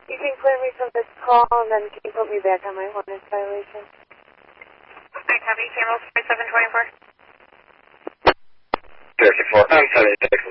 You can clear me from this call, and then can you put me back on my Hornets violation? Okay, copy. Camel 4724. 34. I'm 76.